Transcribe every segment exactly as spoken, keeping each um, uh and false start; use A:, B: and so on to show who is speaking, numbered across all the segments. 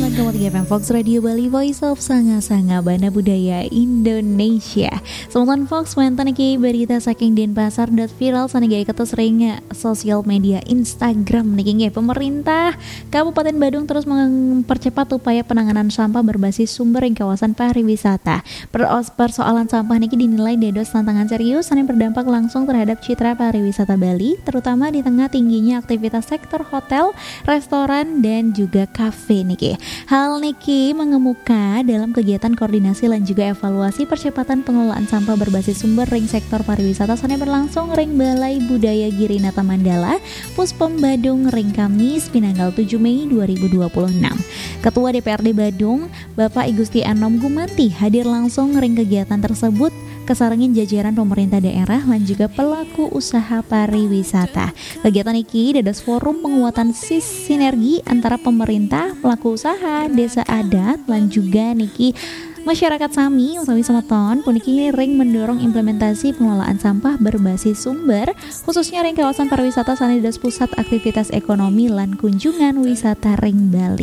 A: Kamu tiga F M Fox Radio Bali, Voice of Sanga-Sanga Bana Budaya Indonesia. Semontan Fox mantan iki berita saking Denpasar dot viral sanega ketus ring sosial media Instagram niki nggih pemerintah Kabupaten Badung terus mempercepat upaya penanganan sampah berbasis sumber ing kawasan pariwisata. Persoalan sampah niki dinilai dados tantangan serius yang berdampak langsung terhadap citra pariwisata Bali, terutama di tengah tingginya aktivitas sektor hotel, restoran dan juga kafe niki. Hal niki mengemuka dalam kegiatan koordinasi dan juga evaluasi percepatan pengelolaan sampah berbasis sumber ring sektor pariwisata sana berlangsung ring Balai Budaya Girinata Mandala, Puspom Badung ring Kamis pinanggal tujuh Mei dua ribu dua puluh enam. Ketua D P R D Badung, Bapak I Gusti Anom Gumanti hadir langsung ring kegiatan tersebut kesarengin jajaran pemerintah daerah dan juga pelaku usaha pariwisata. Kegiatan iki dados forum penguatan sis sinergi antara pemerintah, pelaku usaha, desa adat, dan juga niki masyarakat Sami utawi semeton puniki ring mendorong implementasi pengelolaan sampah berbasis sumber, khususnya ring kawasan pariwisata sanidas pusat aktivitas ekonomi lan kunjungan wisata ring Bali.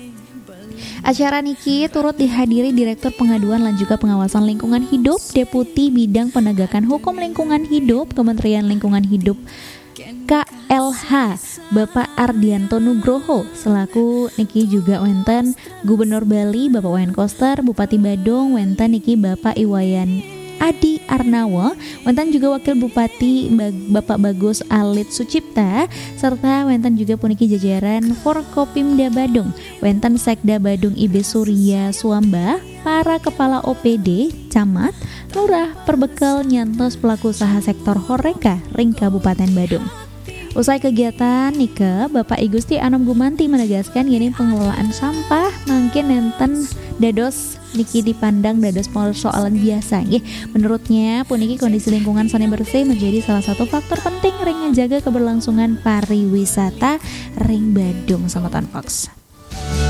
A: Acara niki turut dihadiri Direktur Pengaduan dan juga Pengawasan Lingkungan Hidup, Deputi Bidang Penegakan Hukum Lingkungan Hidup, Kementerian Lingkungan Hidup K L H, Bapak Ardianto Nugroho, selaku niki juga wenten Gubernur Bali Bapak Wayan Koster, Bupati Badung wenten niki Bapak Iwayan Adi Arnawa, wenten juga Wakil Bupati Bapak Bagus Alit Sucipta, serta wenten juga puniki jajaran Forkopimda Badung, wenten Sekda Badung I B Surya Suamba, para kepala O P D, camat, lurah, perbekal nyantos pelaku usaha sektor Horeca ring Kabupaten Badung. Usai kegiatan nika, Bapak I Gusti Anom Gumanti menegaskan gini pengelolaan sampah mungkin nenten dados niki dipandang dados persoalan biasa nggih. Menurutnya puniki kondisi lingkungan sana bersih menjadi salah satu faktor penting ring menjaga keberlangsungan pariwisata ring Badung Semeton Fox.